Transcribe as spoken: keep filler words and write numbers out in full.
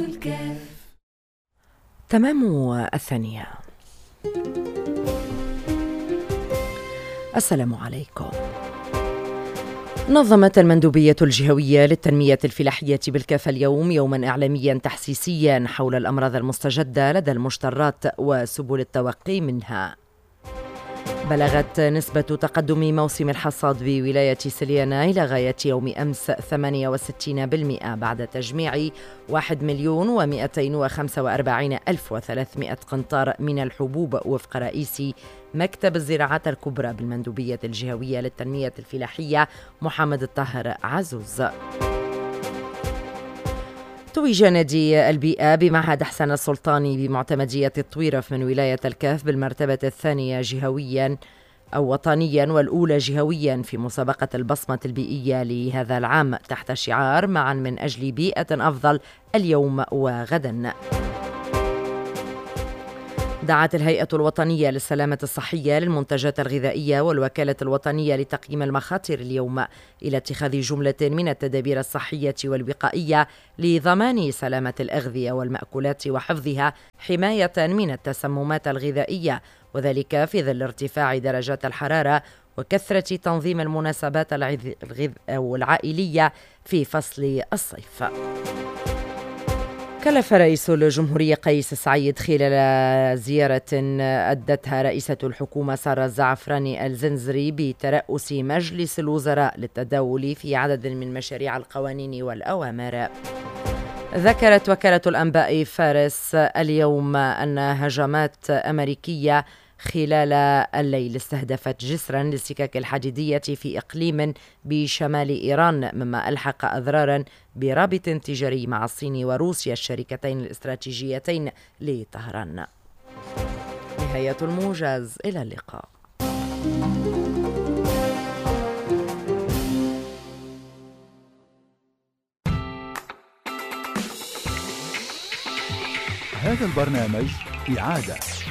تمام الثانية. السلام عليكم. نظمت المندوبية الجهوية للتنمية الفلاحية بالكاف اليوم يوما إعلاميا تحسيسيا حول الأمراض المستجدة لدى المشترات وسبل التوقي منها. بلغت نسبة تقدم موسم الحصاد بولاية سليانة إلى غاية يوم أمس ثمانية وستين بالمئة بعد تجميع واحد مليون ومئتين وخمسة وأربعين ألف وثلاثمئة قنطار من الحبوب وفق رئيس مكتب الزراعات الكبرى بالمندوبية الجهوية للتنمية الفلاحية محمد الطاهر عزوز. توج نادي البيئة بمعهد حسن السلطاني بمعتمدية الطويرف من ولاية الكاف بالمرتبة الثانية جهويا أو وطنيا والأولى جهويا في مسابقة البصمة البيئية لهذا العام تحت شعار معا من أجل بيئة أفضل اليوم وغدا. دعت الهيئة الوطنية للسلامة الصحية للمنتجات الغذائية والوكالة الوطنية لتقييم المخاطر اليوم إلى اتخاذ جملة من التدابير الصحية والوقائية لضمان سلامة الأغذية والمأكولات وحفظها حماية من التسممات الغذائية، وذلك في ظل ارتفاع درجات الحرارة وكثرة تنظيم المناسبات العائلية في فصل الصيف. كلف رئيس الجمهورية قيس سعيد خلال زيارة أدتها رئيسة الحكومة سارة الزعفراني الزنزري بترأس مجلس الوزراء للتداول في عدد من مشاريع القوانين والأوامر. ذكرت وكالة الأنباء فارس اليوم أن هجمات أمريكية خلال الليل استهدفت جسرا للسكك الحديدية في إقليم بشمال إيران، مما ألحق أضرارا برابط تجاري مع الصين وروسيا الشركتين الاستراتيجيتين لطهران. نهاية الموجز، إلى اللقاء. هذا البرنامج إعادة